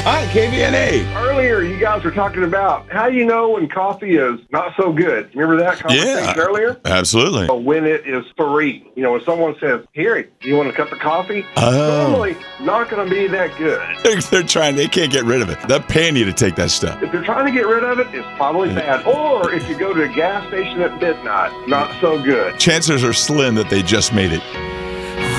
Hi, KVNA. Earlier, you guys were talking about how you know when coffee is not so good. Remember that conversation earlier? Absolutely. When it is free. You know, when someone says, here, do you want a cup of coffee? Oh. Normally, not going to be that good. They can't get rid of it. They're paying you to take that stuff. If they're trying to get rid of it, it's probably bad. Or if you go to a gas station at midnight, not so good. Chances are slim that they just made it.